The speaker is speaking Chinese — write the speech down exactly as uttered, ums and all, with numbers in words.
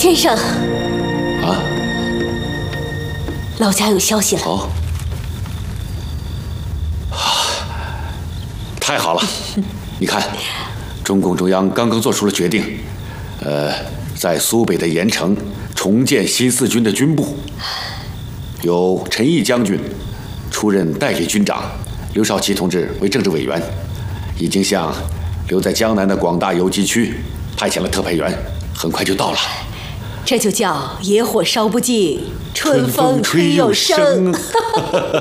先生， 啊， 老家有消息了。 哦，太好了！你看，中共中央刚刚做出了决定，呃，在苏北的盐城重建新四军的军部，由陈毅将军出任代理军长，刘少奇同志为政治委员，已经向留在江南的广大游击区派遣了特派员，很快就到了。 这就叫野火烧不尽，春风吹又生。